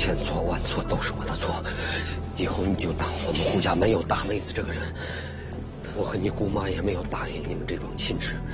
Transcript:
千错万错都是我的错，以后你就当我们胡家没有大妹子这个人。我和你姑妈也没有答应你们这桩亲事，